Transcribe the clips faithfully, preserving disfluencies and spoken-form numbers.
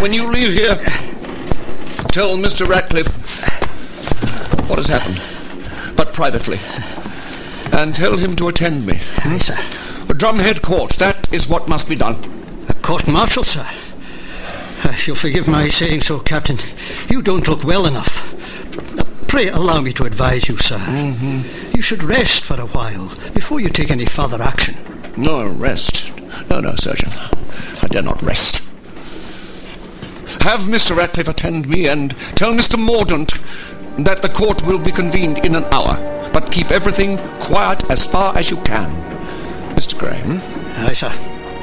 when you leave here, tell Mister Ratcliffe what has happened, but privately. And tell him to attend me. Aye, sir. A Drumhead Court, that is what must be done. A court-martial, sir? Uh, you'll forgive my saying so, Captain. You don't look well enough. Uh, pray allow me to advise you, sir. Mm-hmm. You should rest for a while before you take any further action. No, rest. No, no, Surgeon. I dare not rest. Have Mister Ratcliffe attend me and tell Mister Mordaunt that the court will be convened in an hour, but keep everything quiet as far as you can. Mister Graham? Aye, sir.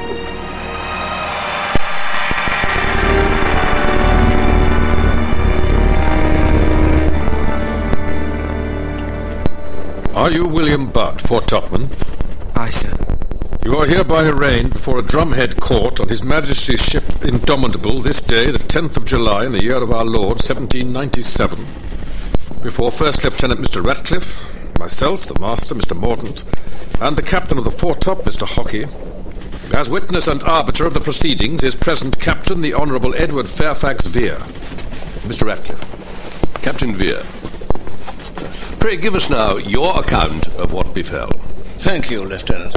Are you William Budd, Fort Topman? Aye, sir. You are hereby arraigned before a Drumhead Court on His Majesty's ship Indomitable this day, the tenth of July, in the year of our Lord, seventeen ninety-seven, before First Lieutenant Mister Ratcliffe, myself, the Master, Mister Mordaunt, and the Captain of the Foretop, Mister Hockey. As witness and arbiter of the proceedings is present Captain the Honourable Edward Fairfax Vere. Mister Ratcliffe. Captain Vere, pray give us now your account of what befell. Thank you, Lieutenant.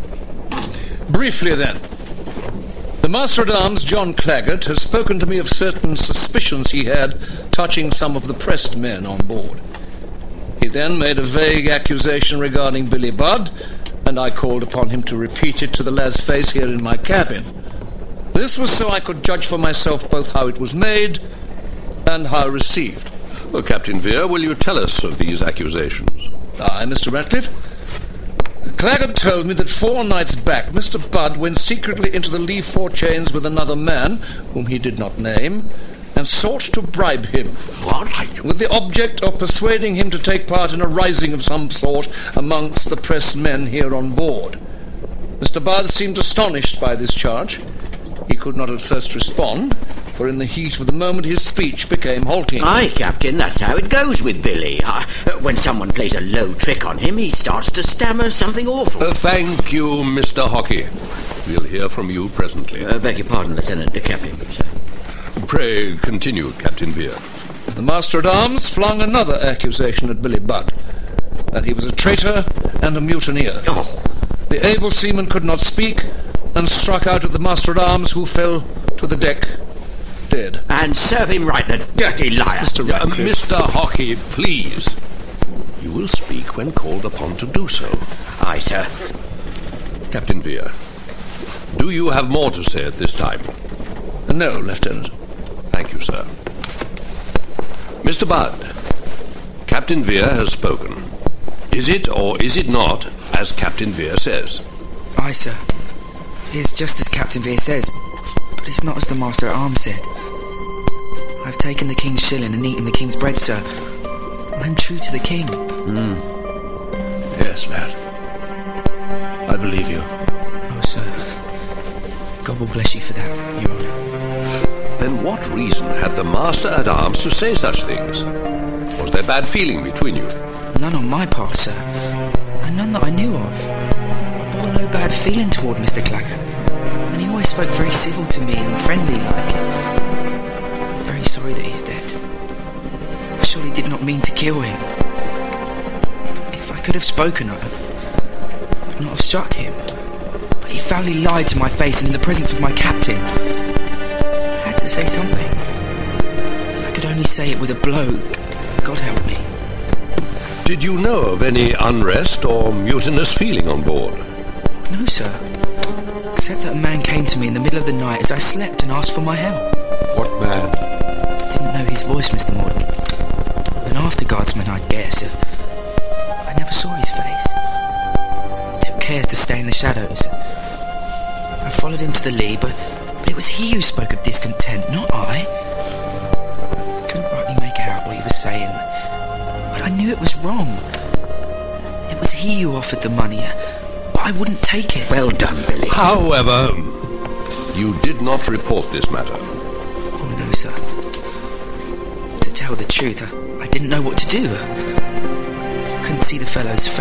Briefly, then. The Master-at-Arms, John Claggart, has spoken to me of certain suspicions he had touching some of the pressed men on board. He then made a vague accusation regarding Billy Budd, and I called upon him to repeat it to the lad's face here in my cabin. This was so I could judge for myself both how it was made and how received. Well, Captain Vere, will you tell us of these accusations? Aye, Mister Ratcliffe. Claggart told me that four nights back Mister Budd went secretly into the lee forechains with another man, whom he did not name, and sought to bribe him. What? With the object of persuading him to take part in a rising of some sort amongst the pressed men here on board. Mister Budd seemed astonished by this charge. He could not at first respond, for in the heat of the moment his speech became halting. Aye, Captain, that's how it goes with Billy. Uh, when someone plays a low trick on him, he starts to stammer something awful. Uh, thank you, Mister Hockey. We'll hear from you presently. Uh, beg your pardon, Lieutenant, the Captain, sir. Pray continue, Captain Vere. The Master-at-Arms flung another accusation at Billy Budd, that he was a traitor and a mutineer. Oh. The able seaman could not speak, and struck out at the Master-at-Arms, who fell to the deck dead. And serve him right, the dirty liar. Mister Uh, Ratcliffe. Mister Hockey, please. You will speak when called upon to do so. Aye, sir. Captain Vere, do you have more to say at this time? No, Lieutenant. Thank you, sir. Mister Budd, Captain Vere has spoken. Is it or is it not as Captain Vere says? Aye, sir. It's just as Captain Vere says, but it's not as the Master-at-Arms said. I've taken the King's shilling and eaten the King's bread, sir. I'm true to the King. Mm. Yes, lad. I believe you. Oh, sir. God will bless you for that, Your Honour. Then what reason had the Master-at-Arms to say such things? Was there bad feeling between you? None on my part, sir. And none that I knew of. I bore no bad feeling toward Mister Claggart, and he always spoke very civil to me and friendly-like. I'm very sorry that he's dead. I surely did not mean to kill him. If I could have spoken, I would not have struck him. But he foully lied to my face and in the presence of my captain. I had to say something. I could only say it with a blow. God help me. Did you know of any unrest or mutinous feeling on board? No, sir. Except that a man came to me in the middle of the night as I slept and asked for my help. What man? Didn't know his voice, Mister Mordaunt. An after-guardsman, I'd guess. I never saw his face. He took care to stay in the shadows. I followed him to the lee, but, but it was he who spoke of discontent, not I. I couldn't rightly make out what he was saying, but I knew it was wrong. It was he who offered the money, but I wouldn't take it. Well done, Billy. However, you did not report this matter. Oh, no, sir. To tell the truth, I, I didn't know what to do. Couldn't see the fellow's face.